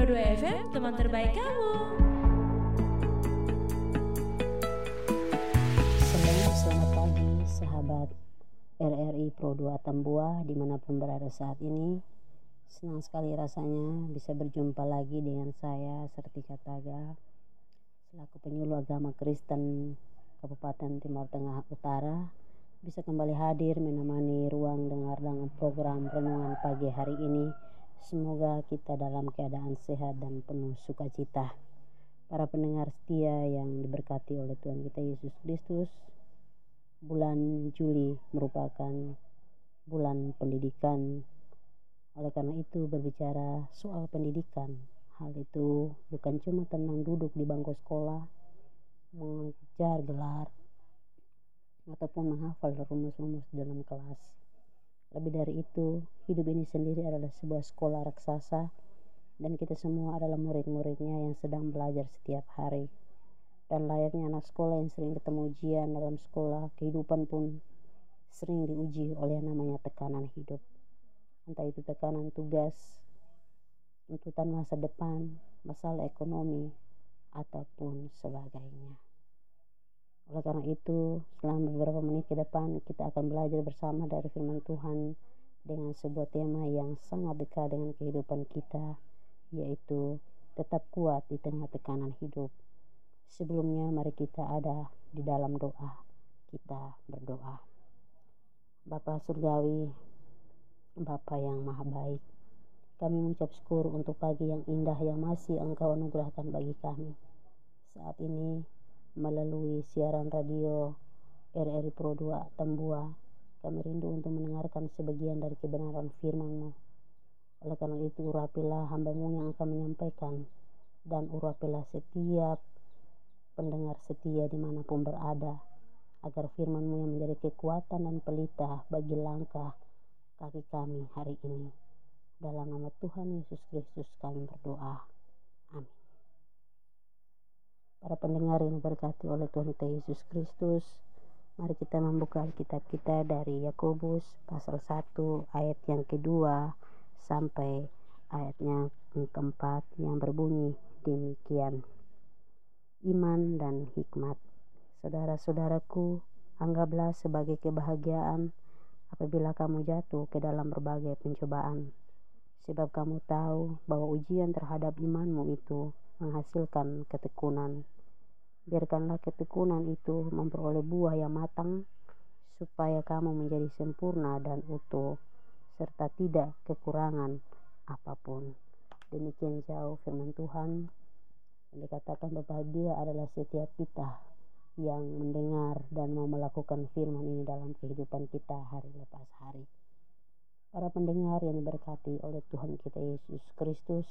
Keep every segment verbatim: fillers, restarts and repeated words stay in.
Pro dua F M, teman terbaik kamu. Selamat, selamat pagi sahabat R R I Pro dua Tambua dimanapun berada saat ini. Senang sekali rasanya bisa berjumpa lagi dengan saya Sertika Taga selaku penyuluh agama Kristen Kabupaten Timur Tengah Utara, bisa kembali hadir menemani ruang dengar dengan program renungan pagi hari ini. Semoga kita dalam keadaan sehat dan penuh sukacita. Para pendengar setia yang diberkati oleh Tuhan kita Yesus Kristus, bulan Juli merupakan bulan pendidikan. Oleh karena itu, berbicara soal pendidikan, hal itu bukan cuma tentang duduk di bangku sekolah, mengejar gelar, ataupun menghafal rumus-rumus dalam kelas. Lebih dari itu, hidup ini sendiri adalah sebuah sekolah raksasa, dan kita semua adalah murid-muridnya yang sedang belajar setiap hari. Dan layaknya anak sekolah yang sering ketemu ujian dalam sekolah, kehidupan pun sering diuji oleh yang namanya tekanan hidup. Entah itu tekanan tugas, tuntutan masa depan, masalah ekonomi, ataupun sebagainya. Oleh karena itu, selama beberapa menit ke depan kita akan belajar bersama dari firman Tuhan dengan sebuah tema yang sangat dekat dengan kehidupan kita, yaitu tetap kuat di tengah tekanan hidup. Sebelumnya mari kita ada di dalam doa. Kita berdoa. Bapa Surgawi, Bapa yang maha baik, kami mengucap syukur untuk pagi yang indah yang masih Engkau anugerahkan bagi kami. Saat ini melalui siaran radio R R I Pro dua Tambua, kami rindu untuk mendengarkan sebagian dari kebenaran firman-Mu. Oleh karena itu, urapilah hamba-Mu yang akan menyampaikan, dan urapilah setiap pendengar setia dimanapun berada, agar firman-Mu yang menjadi kekuatan dan pelita bagi langkah kaki kami hari ini. Dalam nama Tuhan Yesus Kristus kami berdoa. Amin. Para pendengar yang diberkati oleh Tuhan kita Yesus Kristus, mari kita membuka Alkitab kita dari Yakobus pasal satu ayat yang kedua sampai ayatnya yang keempat, yang berbunyi demikian. Iman dan hikmat. Saudara-saudaraku, anggaplah sebagai kebahagiaan apabila kamu jatuh ke dalam berbagai pencobaan, sebab kamu tahu bahwa ujian terhadap imanmu itu menghasilkan ketekunan. Biarkanlah ketekunan itu memperoleh buah yang matang, supaya kamu menjadi sempurna dan utuh, serta tidak kekurangan apapun. Demikian jauh firman Tuhan. Yang dikatakan berbahagia adalah setiap kita yang mendengar dan mau melakukan firman ini dalam kehidupan kita hari lepas hari. Para pendengar yang diberkati oleh Tuhan kita Yesus Kristus,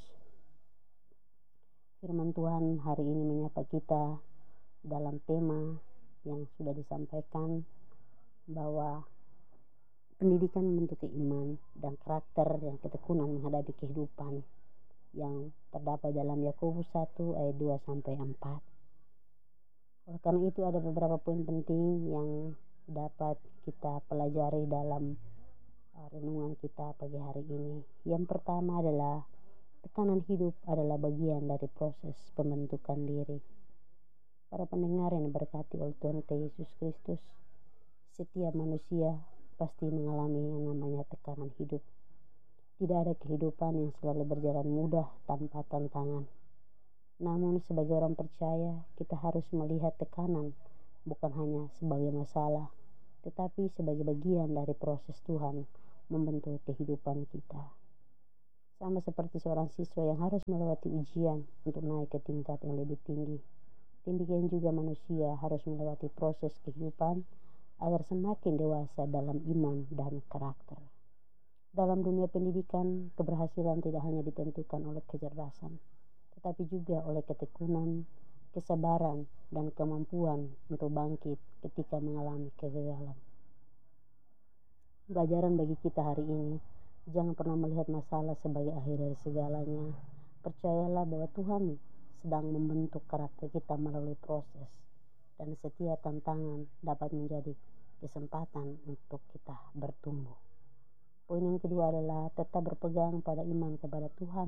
firman Tuhan hari ini menyapa kita dalam tema yang sudah disampaikan, bahwa pendidikan membentuk iman dan karakter dan ketekunan menghadapi kehidupan, yang terdapat dalam Yakobus satu ayat dua sampai empat. Oleh karena itu, ada beberapa poin penting yang dapat kita pelajari dalam uh, renungan kita pagi hari ini. Yang pertama adalah tekanan hidup adalah bagian dari proses pembentukan diri. Para pendengar yang diberkati oleh Tuhan kita Yesus Kristus, setiap manusia pasti mengalami yang namanya tekanan hidup. Tidak ada kehidupan yang selalu berjalan mudah tanpa tantangan. Namun sebagai orang percaya, kita harus melihat tekanan bukan hanya sebagai masalah, tetapi sebagai bagian dari proses Tuhan membentuk kehidupan kita. Sama seperti seorang siswa yang harus melewati ujian untuk naik ke tingkat yang lebih tinggi. Demikian juga manusia harus melewati proses kehidupan agar semakin dewasa dalam iman dan karakter. Dalam dunia pendidikan, keberhasilan tidak hanya ditentukan oleh kecerdasan, tetapi juga oleh ketekunan, kesabaran, dan kemampuan untuk bangkit ketika mengalami kegagalan. Pelajaran bagi kita hari ini, jangan pernah melihat masalah sebagai akhir dari segalanya. Percayalah bahwa Tuhan sedang membentuk karakter kita melalui proses, dan setiap tantangan dapat menjadi kesempatan untuk kita bertumbuh. Poin yang kedua adalah tetap berpegang pada iman kepada Tuhan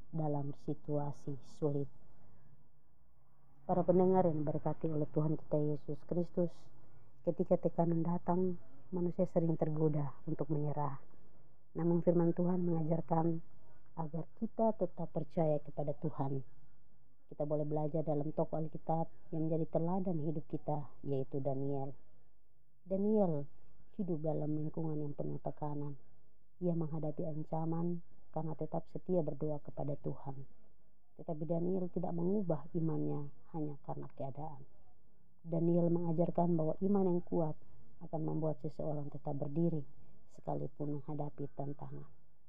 dalam situasi sulit. Para pendengar yang diberkati oleh Tuhan kita Yesus Kristus, ketika tekanan datang, manusia sering tergoda untuk menyerah. Namun firman Tuhan mengajarkan agar kita tetap percaya kepada Tuhan. Kita boleh belajar dalam tokoh Alkitab yang menjadi teladan hidup kita, yaitu Daniel. Daniel hidup dalam lingkungan yang penuh tekanan. Ia menghadapi ancaman karena tetap setia berdoa kepada Tuhan. Tetapi Daniel tidak mengubah imannya hanya karena keadaan. Daniel mengajarkan bahwa iman yang kuat akan membuat seseorang tetap berdiri sekalipun menghadapi tantangan.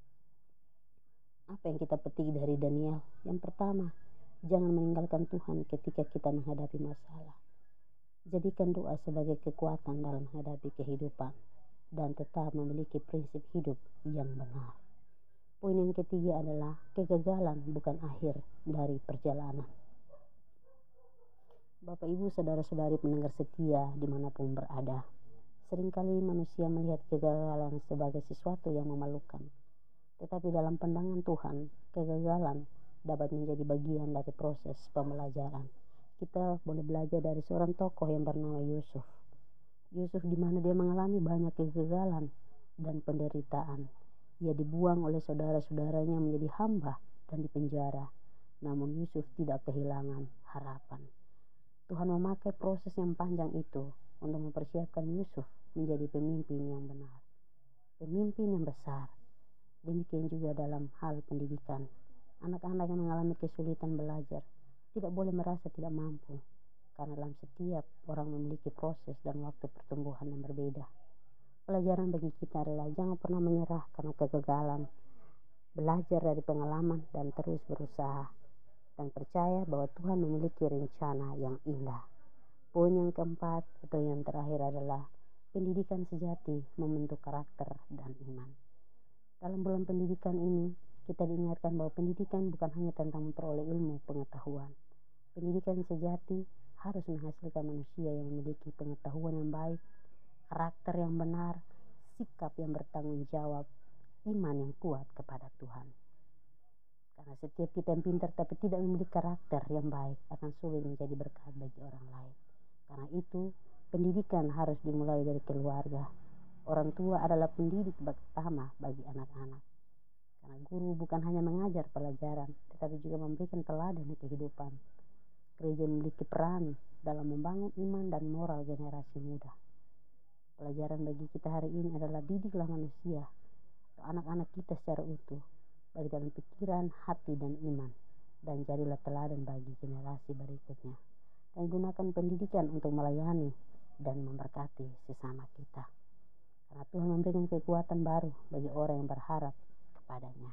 Apa yang kita petik dari Daniel? Yang pertama, jangan meninggalkan Tuhan ketika kita menghadapi masalah. Jadikan doa sebagai kekuatan dalam menghadapi kehidupan dan tetap memiliki prinsip hidup yang benar. Poin yang ketiga adalah kegagalan bukan akhir dari perjalanan. Bapak, Ibu, saudara-saudari pendengar setia dimanapun berada, seringkali manusia melihat kegagalan sebagai sesuatu yang memalukan. Tetapi dalam pandangan Tuhan, kegagalan dapat menjadi bagian dari proses pembelajaran. Kita boleh belajar dari seorang tokoh yang bernama Yusuf. Yusuf di mana dia mengalami banyak kegagalan dan penderitaan. Ia dibuang oleh saudara-saudaranya menjadi hamba dan dipenjara. Namun Yusuf tidak kehilangan harapan. Tuhan memakai proses yang panjang itu untuk mempersiapkan Yusuf menjadi pemimpin yang benar, pemimpin yang besar. Demikian juga dalam hal pendidikan. Anak-anak yang mengalami kesulitan belajar tidak boleh merasa tidak mampu, karena dalam setiap orang memiliki proses dan waktu pertumbuhan yang berbeda. Pelajaran bagi kita adalah jangan pernah menyerah karena kegagalan. Belajar dari pengalaman dan terus berusaha. Dan percaya bahwa Tuhan memiliki rencana yang indah. Poin yang keempat atau yang terakhir adalah pendidikan sejati membentuk karakter dan iman. Dalam bulan pendidikan ini, kita diingatkan bahwa pendidikan bukan hanya tentang memperoleh ilmu pengetahuan. Pendidikan sejati harus menghasilkan manusia yang memiliki pengetahuan yang baik, karakter yang benar, sikap yang bertanggung jawab, iman yang kuat kepada Tuhan. Karena setiap kita yang pintar tapi tidak memiliki karakter yang baik akan sulit menjadi berkat bagi orang lain. Karena itu, pendidikan harus dimulai dari keluarga. Orang tua adalah pendidik pertama bagi anak-anak. Karena guru bukan hanya mengajar pelajaran, tetapi juga memberikan teladan kehidupan. Gereja memiliki peran dalam membangun iman dan moral generasi muda. Pelajaran bagi kita hari ini adalah didiklah manusia atau anak-anak kita secara utuh, baik dalam pikiran, hati, dan iman, dan jadilah teladan bagi generasi berikutnya. Dan gunakan pendidikan untuk melayani dan memberkati sesama kita. Karena Tuhan memberikan kekuatan baru bagi orang yang berharap kepadanya.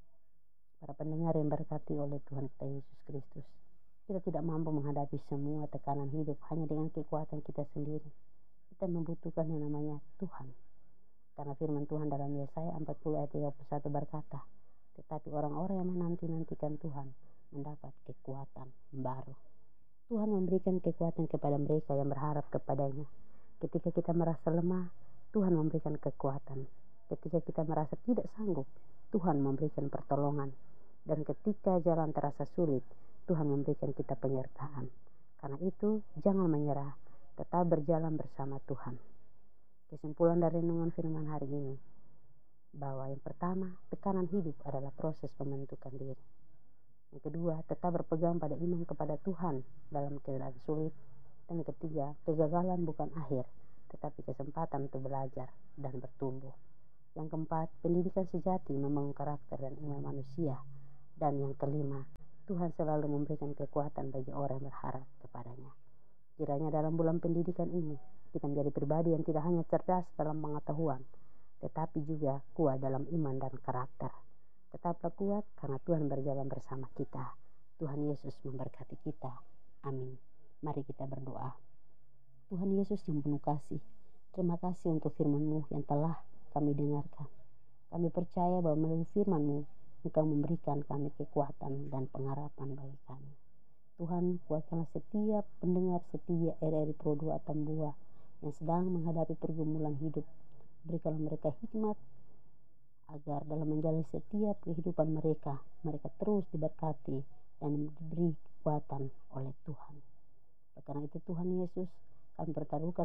Para pendengar yang berkati oleh Tuhan kita Yesus Kristus, kita tidak mampu menghadapi semua tekanan hidup hanya dengan kekuatan kita sendiri. Kita membutuhkan yang namanya Tuhan. Karena firman Tuhan dalam Yesaya empat puluh ayat tiga puluh satu berkata, tetapi orang-orang yang menanti-nantikan Tuhan mendapat kekuatan baru. Tuhan memberikan kekuatan kepada mereka yang berharap kepadanya. Ketika kita merasa lemah, Tuhan memberikan kekuatan. Ketika kita merasa tidak sanggup, Tuhan memberikan pertolongan. Dan ketika jalan terasa sulit, Tuhan memberikan kita penyertaan. Karena itu, jangan menyerah, tetap berjalan bersama Tuhan. Kesimpulan dari renungan firman hari ini, bahwa yang pertama, tekanan hidup adalah proses pembentukan diri. Yang kedua, tetap berpegang pada iman kepada Tuhan dalam keadaan sulit. Dan yang ketiga, kegagalan bukan akhir, tetapi kesempatan untuk belajar dan bertumbuh. Yang keempat, pendidikan sejati membangun karakter dan iman manusia. Dan yang kelima, Tuhan selalu memberikan kekuatan bagi orang yang berharap kepadanya. Kiranya dalam bulan pendidikan ini, kita menjadi pribadi yang tidak hanya cerdas dalam pengetahuan, tetapi juga kuat dalam iman dan karakter. Tetaplah kuat karena Tuhan berjalan bersama kita. Tuhan Yesus memberkati kita. Amin. Mari kita berdoa. Tuhan Yesus yang penuh kasih, terima kasih untuk firman-Mu yang telah kami dengarkan. Kami percaya bahwa melalui firman-Mu, Engkau memberikan kami kekuatan dan pengharapan bagi kami. Tuhan, kuatkanlah setiap pendengar setia R R I Pro dua Atambua yang sedang menghadapi pergumulan hidup. Berikanlah mereka hikmat, agar dalam menjalani setiap kehidupan mereka, mereka terus diberkati dan diberi kekuatan oleh Tuhan. Karena itu Tuhan Yesus, kami pertaruhkan